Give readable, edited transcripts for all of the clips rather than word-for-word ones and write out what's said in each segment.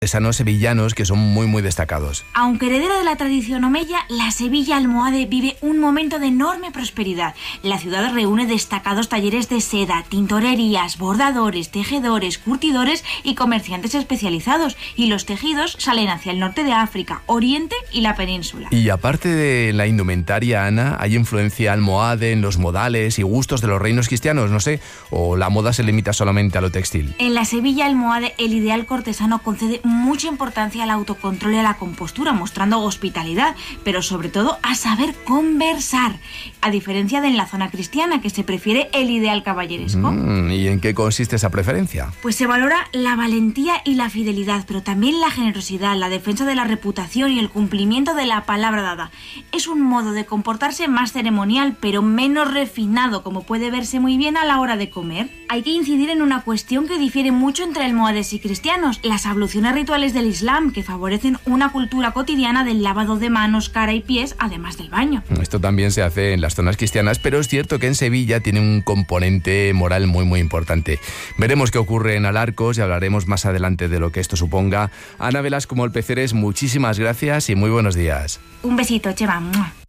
artesanos sevillanos que son muy destacados. Aunque heredera de la tradición omeya, la Sevilla almohade vive un momento de enorme prosperidad. La ciudad reúne destacados talleres de seda, tintorerías, bordadores, tejedores, curtidores y comerciantes especializados. Y los tejidos salen hacia el norte de África, Oriente y la península. Y aparte de la indumentaria, Ana, ¿hay influencia almohade en los modales y gustos de los reinos cristianos? No sé, ¿o la moda se limita solamente a lo textil? En la Sevilla almohade, el ideal cortesano concede mucha importancia al autocontrol y a la compostura, mostrando hospitalidad, pero sobre todo a saber conversar, a diferencia de en la zona cristiana, que se prefiere el ideal caballeresco. ¿Y en qué consiste esa preferencia? Pues se valora la valentía y la fidelidad, pero también la generosidad, la defensa de la reputación y el cumplimiento de la palabra dada. Es un modo de comportarse más ceremonial, pero menos refinado, como puede verse muy bien a la hora de comer. Hay que incidir en una cuestión que difiere mucho entre almohades y cristianos: las abluciones rituales del Islam, que favorecen una cultura cotidiana del lavado de manos, cara y pies, además del baño. Esto también se hace en las zonas cristianas, pero es cierto que en Sevilla tiene un componente moral muy importante. Veremos qué ocurre en Alarcos y hablaremos más adelante de lo que esto suponga. Ana Velasco Molpeceres, muchísimas gracias y muy buenos días. Un besito, Chema.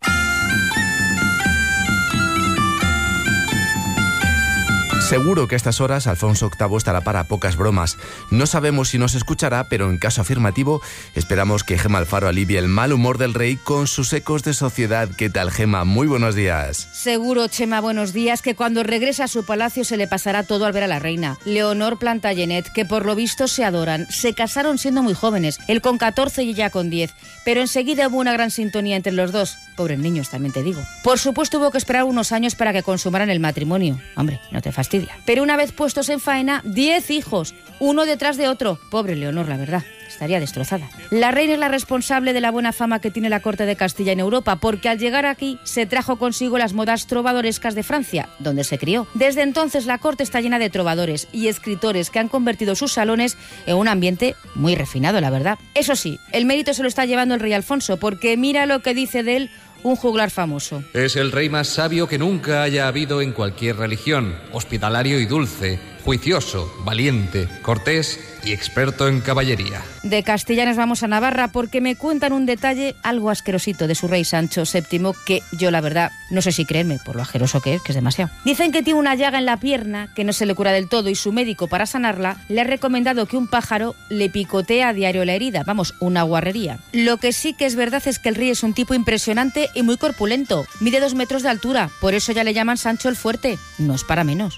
Seguro que a estas horas Alfonso VIII estará para pocas bromas. No sabemos si nos escuchará, pero en caso afirmativo, esperamos que Gema Alfaro alivie el mal humor del rey con sus ecos de sociedad. ¿Qué tal, Gema? Muy buenos días. Seguro, Chema, buenos días, que cuando regrese a su palacio se le pasará todo al ver a la reina. Leonor Plantagenet, que por lo visto se adoran. Se casaron siendo muy jóvenes, él con 14 y ella con 10. Pero enseguida hubo una gran sintonía entre los dos. Pobres niños, también te digo. Por supuesto hubo que esperar unos años para que consumaran el matrimonio. Hombre, no te fastidia. Pero una vez puestos en faena, 10 hijos, uno detrás de otro. Pobre Leonor, la verdad, estaría destrozada. La reina es la responsable de la buena fama que tiene la corte de Castilla en Europa, porque al llegar aquí se trajo consigo las modas trovadorescas de Francia, donde se crió. Desde entonces la corte está llena de trovadores y escritores que han convertido sus salones en un ambiente muy refinado, la verdad. Eso sí, el mérito se lo está llevando el rey Alfonso, porque mira lo que dice de él un juglar famoso. Es el rey más sabio que nunca haya habido en cualquier religión, hospitalario y dulce, juicioso, valiente, cortés y experto en caballería. De Castilla nos vamos a Navarra, porque me cuentan un detalle algo asquerosito de su rey Sancho VII, que yo la verdad no sé si creerme por lo asqueroso que es demasiado. Dicen que tiene una llaga en la pierna que no se le cura del todo y su médico, para sanarla, le ha recomendado que un pájaro le picotee a diario la herida. Vamos, una guarrería. Lo que sí que es verdad es que el rey es un tipo impresionante y muy corpulento. Mide 2 metros de altura, por eso ya le llaman Sancho el Fuerte. No es para menos.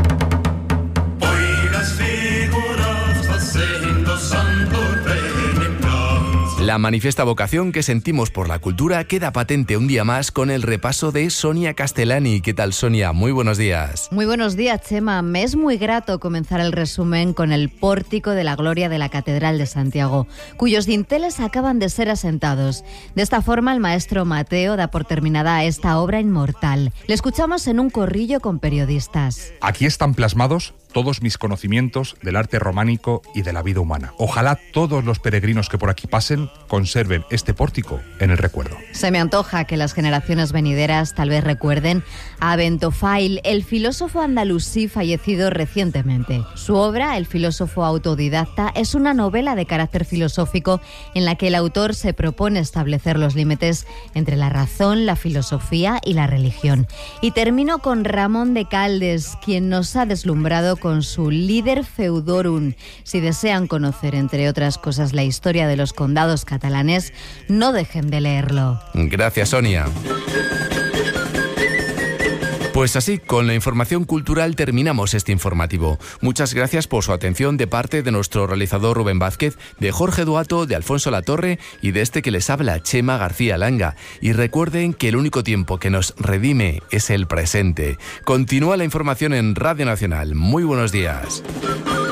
La manifiesta vocación que sentimos por la cultura queda patente un día más con el repaso de Sonia Castellani. ¿Qué tal, Sonia? Muy buenos días. Muy buenos días, Chema. Me es muy grato comenzar el resumen con el pórtico de la gloria de la Catedral de Santiago, cuyos dinteles acaban de ser asentados. De esta forma, el maestro Mateo da por terminada esta obra inmortal. Le escuchamos en un corrillo con periodistas. Aquí están plasmados todos mis conocimientos del arte románico y de la vida humana. Ojalá todos los peregrinos que por aquí pasen conserven este pórtico en el recuerdo. Se me antoja que las generaciones venideras tal vez recuerden a Bentofail, el filósofo andalusí fallecido recientemente. Su obra, El filósofo autodidacta, es una novela de carácter filosófico en la que el autor se propone establecer los límites entre la razón, la filosofía y la religión. Y termino con Ramón de Caldes, quien nos ha deslumbrado con su Liber Feudorum. Si desean conocer, entre otras cosas, la historia de los condados catalanes, no dejen de leerlo. Gracias, Sonia. Pues así, con la información cultural terminamos este informativo. Muchas gracias por su atención de parte de nuestro realizador Rubén Vázquez, de Jorge Duato, de Alfonso Latorre y de este que les habla, Chema García Langa. Y recuerden que el único tiempo que nos redime es el presente. Continúa la información en Radio Nacional. Muy buenos días.